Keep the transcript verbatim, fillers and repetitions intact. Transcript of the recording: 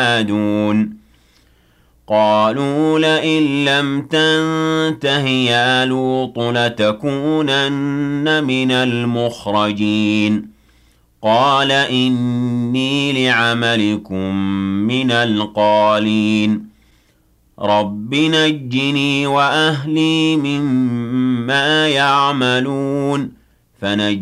يعادون قالوا لئن لم تنته يا لوط لتكونن من المخرجين قال إني لعملكم من القالين رب نجني وأهلي مما يعملون فنجني